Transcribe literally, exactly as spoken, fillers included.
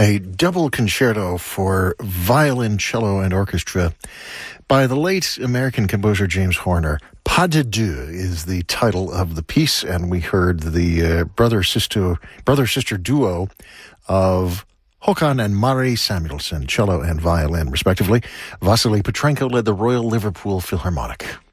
A double concerto for violin, cello, and orchestra by the late American composer James Horner. Pas de deux is the title of the piece, and we heard the uh, brother-sister brother-sister duo of Håkan and Mari Samuelson, cello and violin, respectively. Vasily Petrenko led the Royal Liverpool Philharmonic.